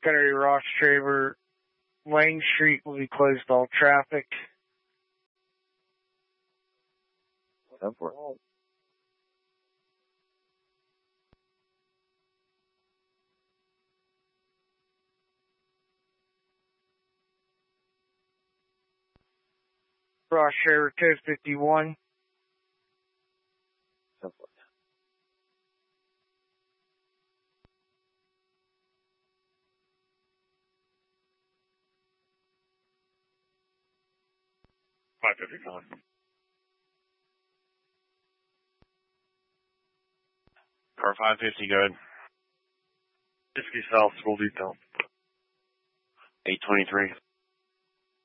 Secretary Ross Traver, Lang Street will be closed to all traffic. 10-4. Ross Traver, code 51. 10-4. Car 550, go ahead. 50 South, school detail. 823.